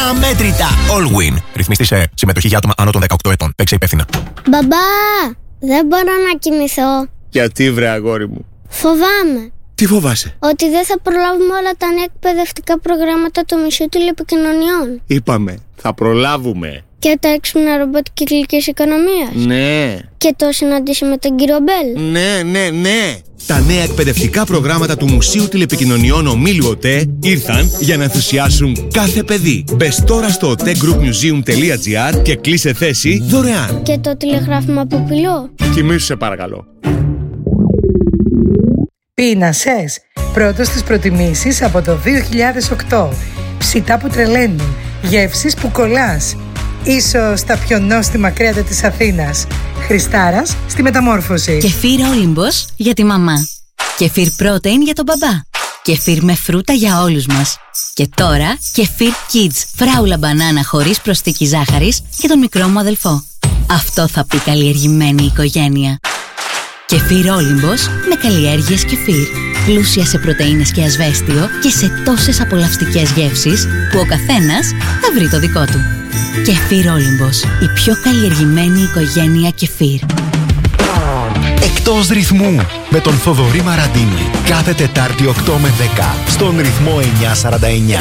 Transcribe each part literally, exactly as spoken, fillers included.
αμέτρητα. Allwyn. Ρυθμιστή σε συμμετοχή για άτομα άνω των δεκαοκτώ ετών. Παίξε υπεύθυνα. Μπαμπά, δεν μπορώ να κοιμηθώ. Γιατί βρε αγόρι μου? Φοβάμαι. Τι φοβάσαι? Ότι δεν θα προλάβουμε όλα τα νέα εκπαιδευτικά προγράμματα του Μουσείου Τηλεπικοινωνιών. Είπαμε, θα προλάβουμε. Και τα έξυπνα ρομπότ κυκλικής οικονομίας. Ναι. Και το συναντήσει με τον κύριο Μπέλ. Ναι, ναι, ναι. Τα νέα εκπαιδευτικά προγράμματα του Μουσείου Τηλεπικοινωνιών Ομίλου ΟΤΕ ήρθαν για να ενθουσιάσουν κάθε παιδί. Μπες τώρα στο otegroupmuseum τελεία gr και κλείσε θέση δωρεάν. Και το τηλεγράφημα από πυλό. Κοιμήσου σε παρακαλώ. Πείνασες. Πρώτος στις προτιμήσεις από το δύο χιλιάδες οκτώ. Ψητά που τρελαίνουν. Γεύσεις που κολλάς. Ίσως τα πιο νόστιμα κρέατα της Αθήνας. Χριστάρας στη μεταμόρφωση. Κεφίρ Όλυμπος για τη μαμά. Κεφίρ Protein για τον μπαμπά. Κεφίρ με φρούτα για όλους μας. Και τώρα κεφίρ Kids φράουλα μπανάνα χωρίς προσθήκη ζάχαρης για τον μικρό μου αδελφό. Αυτό θα πει καλλιεργημένη οικογένεια. Κεφίρ Όλυμπος με καλλιέργειες κεφίρ. Πλούσια σε πρωτεΐνες και ασβέστιο και σε τόσες απολαυστικές γεύσεις που ο καθένας θα βρει το δικό του. Κεφίρ Όλυμπος, η πιο καλλιεργημένη οικογένεια κεφίρ. Εκτός ρυθμού με τον Θοδωρή Μαραντίνη. Κάθε Τετάρτη οκτώ με δέκα στον ρυθμό εννιακόσια σαράντα εννιά.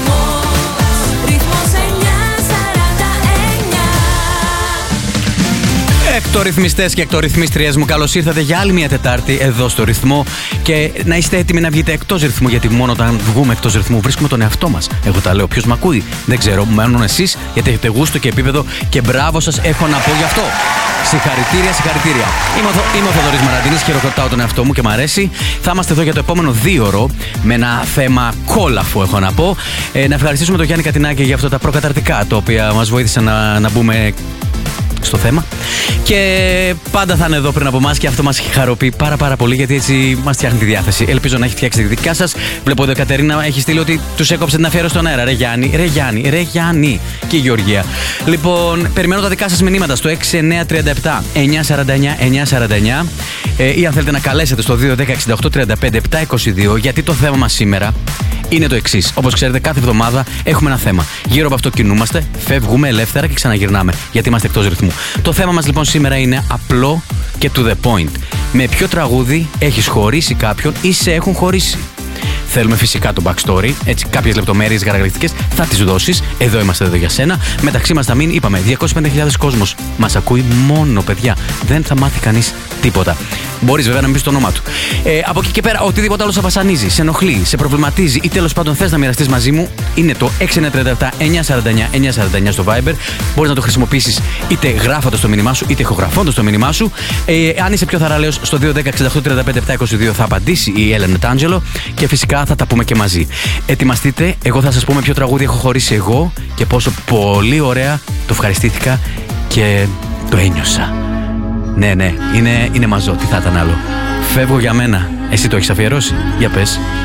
Εκτορυθμιστές και εκτορυθμίστριες μου, καλώς ήρθατε για άλλη μια Τετάρτη εδώ στο ρυθμό. Και να είστε έτοιμοι να βγείτε εκτός ρυθμού, γιατί μόνο όταν βγούμε εκτός ρυθμού βρίσκουμε τον εαυτό μας. Εγώ τα λέω. Ποιος μ' ακούει? Δεν ξέρω. Μένουν εσείς, γιατί έχετε γούστο και επίπεδο και μπράβο σας έχω να πω γι' αυτό. Συγχαρητήρια, συγχαρητήρια. Είμαι ο, είμαι ο Θοδωρής Μαραντίνης, χειροκροτάω τον εαυτό μου και μ' αρέσει. Θα είμαστε εδώ για το επόμενο δίωρο με ένα θέμα κόλαφο, έχω να πω. Ε, να ευχαριστήσουμε τον Γιάννη Κατινάκη για αυτά τα προκαταρτικά, τα οποία μας βοήθησαν να, να μπούμε στο θέμα. Και πάντα θα είναι εδώ πριν από εμάς και αυτό μας χαροποιεί πάρα πάρα πολύ, γιατί έτσι μας φτιάχνει τη διάθεση. Ελπίζω να έχει φτιάξει τη δικά σας. Βλέπω εδώ η Κατερίνα έχει στείλει ότι τους έκοψε την αφιέρωση στον αέρα. Ρε Γιάννη, ρε Γιάννη, ρε Γιάννη. Και η Γεωργία. Λοιπόν, περιμένω τα δικά σας μηνύματα στο έξι εννιά τρία επτά εννιά σαράντα εννιά εννιά σαράντα εννιά ε, ή αν θέλετε να καλέσετε στο δύο ένα μηδέν εξήντα οκτώ τριάντα πέντε επτακόσια είκοσι δύο, γιατί το θέμα μας σήμερα είναι το εξής. Όπως ξέρετε, κάθε εβδομάδα έχουμε ένα θέμα. Γύρω από αυτό κινούμαστε, φεύγουμε ελεύθερα και ξαναγυρνάμε, γιατί είμαστε εκτός ρυθμού. Το θέμα μας λοιπόν σήμερα είναι απλό και to the point. Με ποιο τραγούδι έχεις χωρίσει κάποιον ή σε έχουν χωρίσει? Θέλουμε φυσικά το backstory, έτσι κάποιες λεπτομέρειες γαργαλιστικές θα τις δώσεις. Εδώ είμαστε εδώ για σένα. Μεταξύ μας θα μείνει, είπαμε, διακόσιες πέντε χιλιάδες κόσμος. Μας ακούει μόνο, παιδιά. Δεν θα μάθει κανείς τίποτα. Μπορείς βέβαια να μην πεις το όνομά του. Ε, από εκεί και πέρα, οτιδήποτε άλλο σε βασανίζει, σε ενοχλεί, σε προβληματίζει ή τέλος πάντων θες να μοιραστείς μαζί μου, είναι το έξι εννιά τρία επτά εννιά σαράντα εννιά εννιά σαράντα εννιά στο Viber. Μπορείς να το χρησιμοποιήσεις είτε γράφοντας το μήνυμά σου, είτε ηχογραφώντας το μήνυμά σου. Ε, αν είσαι πιο θαραλέος, στο δύο ένα μηδέν εξήντα οκτώ τριάντα πέντε επτακόσια είκοσι δύο θα απαντήσει η Έλενα Τάντζελο και φυσικά θα τα πούμε και μαζί. Ετοιμαστείτε, εγώ θα σας πούμε ποιο τραγούδι έχω χωρίσει εγώ και πόσο πολύ ωραία το ευχαριστήθηκα και το ένιωσα. Ναι, ναι, είναι, είναι μαζό, τι θα ήταν άλλο. Φεύγω για μένα. Εσύ το έχεις αφιερώσει? Για πες.